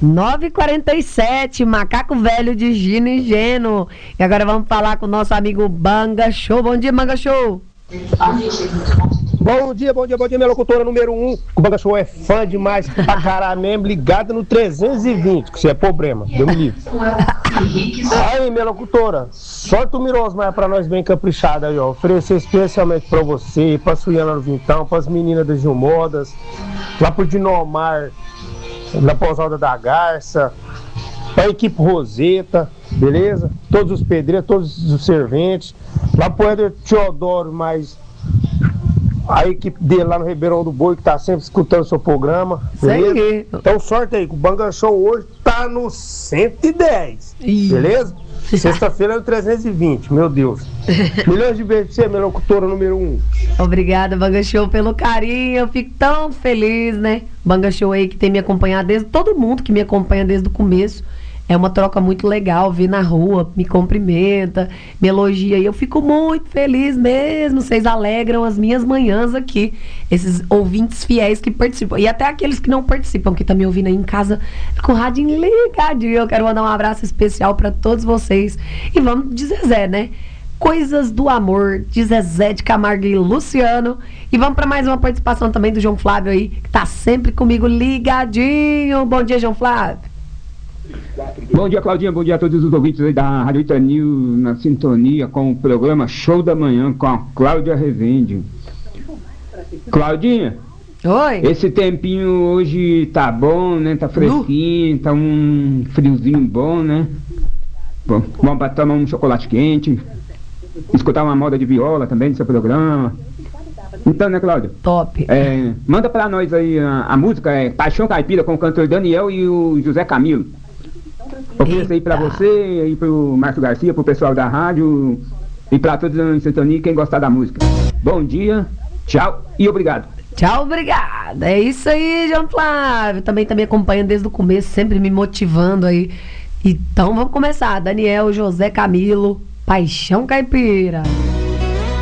9h47, Macaco Velho de Gino e Geno. E agora vamos falar com o nosso amigo Banga Show. Bom dia, Banga Show. Bom dia, minha locutora número 1. O Banga Show é fã demais pra caralho mesmo, ligada no 320, que isso é problema, deu me livre. Aí, minha locutora, solta o Mirosmar pra nós bem caprichado aí, ó. Oferecer especialmente pra você, pra Suiana no Vintão, pras meninas das Gilmodas, lá pro Dinomar, na Pousada da Garça, pra equipe Roseta, beleza? Todos os pedreiros, todos os serventes, lá pro Éder Teodoro, mais a equipe dele lá no Ribeirão do Boi, que tá sempre escutando o seu programa, beleza? Sei. Então sorte aí, que o Banga Show hoje tá no 110, beleza? Sexta-feira é no 320, meu Deus. Milhões de beijos pra você, minha locutora número 1. Obrigada, Banga Show, pelo carinho. Eu fico tão feliz, né? Banga Show aí que tem me acompanhado desde... Todo mundo que me acompanha desde o começo. É uma troca muito legal, ver na rua, me cumprimenta, me elogia. E eu fico muito feliz mesmo. Vocês alegram as minhas manhãs aqui. Esses ouvintes fiéis que participam. E até aqueles que não participam, que estão me ouvindo aí em casa com o radinho ligadinho. Eu quero mandar um abraço especial para todos vocês. E vamos de Zezé, né? Coisas do Amor, de Zezé de Camargo e Luciano. E vamos para mais uma participação também do João Flávio aí, que tá sempre comigo ligadinho. Bom dia, João Flávio. Bom dia, Claudinha, bom dia a todos os ouvintes aí da Rádio Itanil, na sintonia com o programa Show da Manhã com a Cláudia Rezende. Claudinha, oi. Esse tempinho hoje tá bom, né? Tá fresquinho, tá um friozinho bom, né? Bom pra tomar um chocolate quente, escutar uma moda de viola também no seu programa. Então, né, Cláudia? Top. Manda pra nós aí a música, Paixão Caipira, com o cantor Daniel e o José Camilo. Ofereço aí pra você, aí pro Márcio Garcia, pro pessoal da rádio e pra todos em sintonia, quem gostar da música. Bom dia, tchau e obrigado. Tchau, obrigada. É isso aí, João Flávio. Também tá me acompanhando desde o começo, sempre me motivando aí. Então vamos começar. Daniel, José Camilo, Paixão Caipira.